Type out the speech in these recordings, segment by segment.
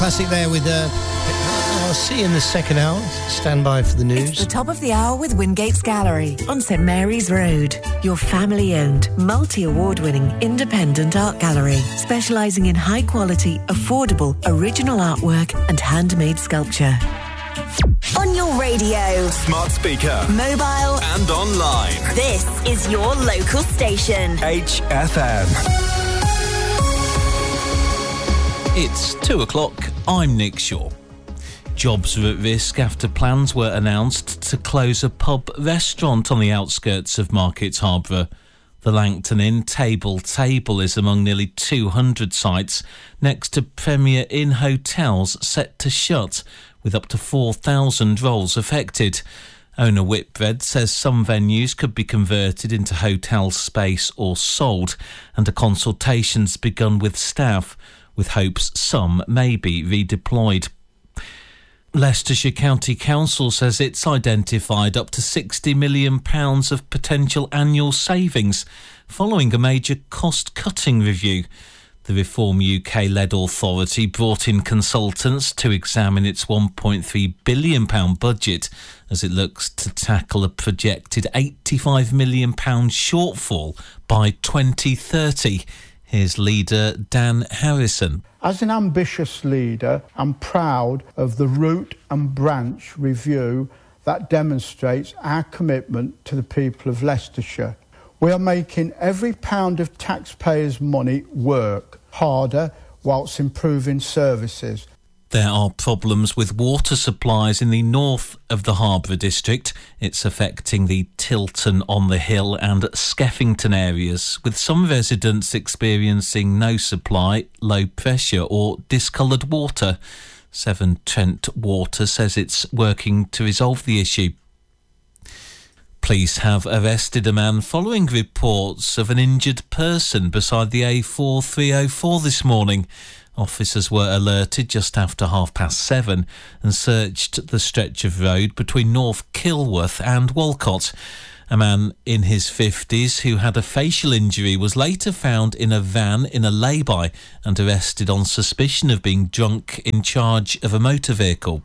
Classic there with, I'll see you in the second hour. Stand by for the news. It's the top of the hour with Wingates Gallery on St Mary's Road. Your family-owned, multi-award-winning independent art gallery, specialising in high-quality, affordable, original artwork and handmade sculpture. On your radio, smart speaker, mobile and online. This is your local station. HFM. It's 2 o'clock. I'm Nick Shaw. Jobs are at risk after plans were announced to close a pub restaurant on the outskirts of Market Harborough. The Langton Inn Table is among nearly 200 sites next to Premier Inn hotels set to shut, with up to 4,000 roles affected. Owner Whitbread says some venues could be converted into hotel space or sold, and a consultation's begun with staff, with hopes some may be redeployed. Leicestershire County Council says it's identified up to £60 million of potential annual savings following a major cost-cutting review. The Reform UK-led authority brought in consultants to examine its £1.3 billion budget as it looks to tackle a projected £85 million shortfall by 2030. Here's leader Dan Harrison. As an ambitious leader, I'm proud of the root and branch review that demonstrates our commitment to the people of Leicestershire. We are making every pound of taxpayers' money work harder whilst improving services. There are problems with water supplies in the north of the Harborough district. It's affecting the Tilton-on-the-Hill and Skeffington areas, with some residents experiencing no supply, low pressure or discoloured water. Severn Trent Water says it's working to resolve the issue. Police have arrested a man following reports of an injured person beside the A4304 this morning. Officers were alerted just after 7:30 and searched the stretch of road between North Kilworth and Walcott. A man in his 50s who had a facial injury was later found in a van in a lay-by and arrested on suspicion of being drunk in charge of a motor vehicle.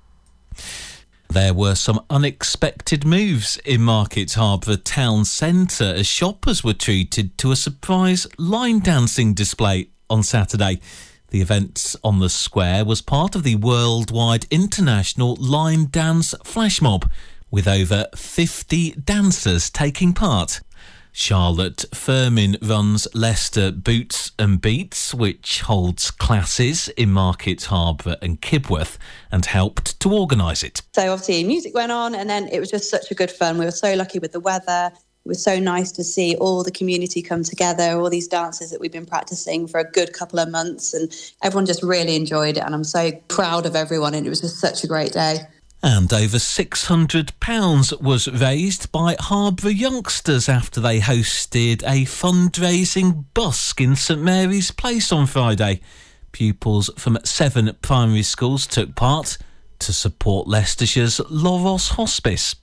There were some unexpected moves in Market Harborough town centre as shoppers were treated to a surprise line dancing display on Saturday. The event on the square was part of the worldwide international line dance flash mob, with over 50 dancers taking part. Charlotte Firmin runs Leicester Boots and Beats, which holds classes in Market Harborough and Kibworth, and helped to organise it. So obviously music went on, and then it was just such a good fun. We were so lucky with the weather. It was so nice to see all the community come together, all these dances that we've been practising for a good couple of months, and everyone just really enjoyed it, and I'm so proud of everyone, and it was just such a great day. And over £600 was raised by Harborough youngsters after they hosted a fundraising busk in St Mary's Place on Friday. Pupils from 7 primary schools took part to support Leicestershire's Loros Hospice.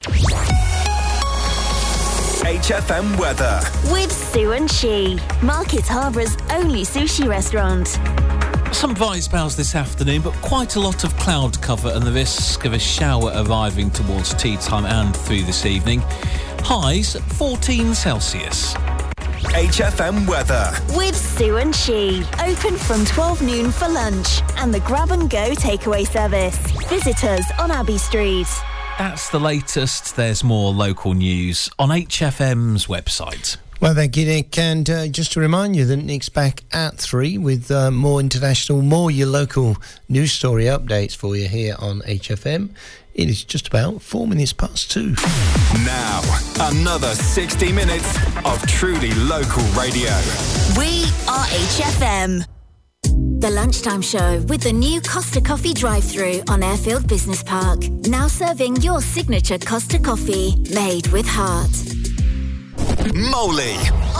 HFM weather with Sue and She, Market Harbour's only sushi restaurant. Some bright spells this afternoon, but quite a lot of cloud cover and the risk of a shower arriving towards tea time and through this evening. Highs 14 Celsius. HFM weather with Sue and She, open from 12 noon for lunch and the grab and go takeaway service. Visit us on Abbey Street. That's the latest. There's more local news on HFM's website. Well, thank you, Nick. And just to remind you that Nick's back at 3 with more international, more your local news story updates for you here on HFM. It is just about 4 minutes past 2. Now, another 60 minutes of truly local radio. We are HFM. The Lunchtime Show with the new Costa Coffee drive-thru on Airfield Business Park. Now serving your signature Costa Coffee, made with heart. Moley.